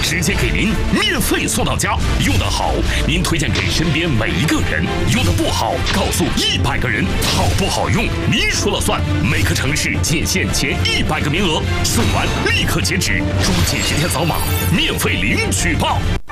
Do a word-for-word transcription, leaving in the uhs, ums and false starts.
直接给您免费送到家。用得好，您推荐给身边每一个人；用得不好，告诉一百个人。好不好用，您说了算。每个城市仅限前一百个名额，送完立刻截止。抓紧时间扫码，免费领取吧。